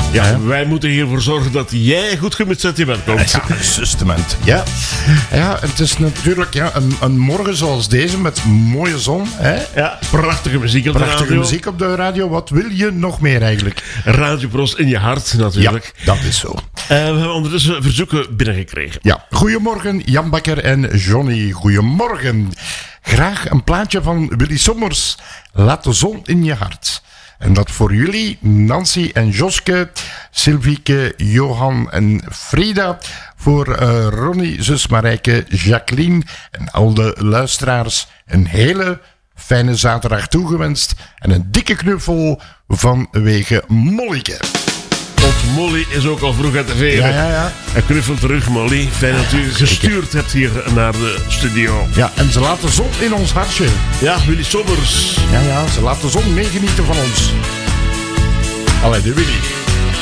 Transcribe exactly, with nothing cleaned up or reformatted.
Ja, ja, wij moeten hiervoor zorgen dat jij goed gemutst uit je bed komt. Ja, justement. Ja. Ja, het is natuurlijk ja, een, een morgen zoals deze met mooie zon. Hè? Ja, prachtige muziek op de Prachtige radio. muziek op de radio. Wat wil je nog meer eigenlijk? Radio Bros in je hart natuurlijk. Ja, dat is zo. Uh, we hebben ondertussen verzoeken binnengekregen. Ja, goedemorgen Jan Bakker en Johnny. Goedemorgen. Graag een plaatje van Willy Sommers. Laat de zon in je hart. En dat voor jullie, Nancy en Joske, Sylvieke, Johan en Frida. Voor uh, Ronnie, zus Marijke, Jacqueline en al de luisteraars een hele fijne zaterdag toegewenst. En een dikke knuffel vanwege Mollyke. Want Molly is ook al vroeg uit de veren. Ja, ja, ja. En knuffel terug, Molly. Fijn dat u gestuurd hebt hier naar de studio. Ja, en ze laat de zon in ons hartje. Ja, Willy Sommers. Ja, ja, ze laat de zon meegenieten van ons. Allee, de Willy.